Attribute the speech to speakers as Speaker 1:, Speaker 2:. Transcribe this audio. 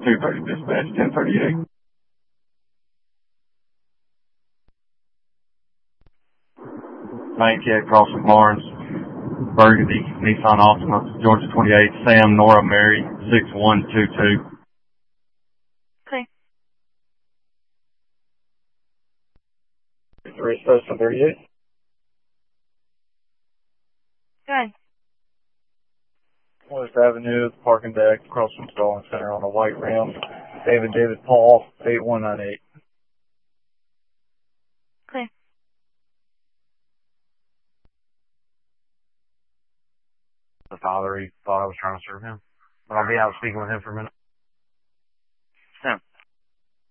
Speaker 1: 230 dispatch, 1038. 98 Crossing Barnes, Burgundy, Nissan Altima, Georgia 28, Sam, Nora, Mary, 6122.
Speaker 2: Okay.
Speaker 1: 3 Special 38.
Speaker 2: Good.
Speaker 1: West Avenue, parking deck, across from Stalling Center on a white rim. David Paul, 8198.
Speaker 2: Okay.
Speaker 1: The father, he thought I was trying to serve him. But I'll be out speaking with him for a minute.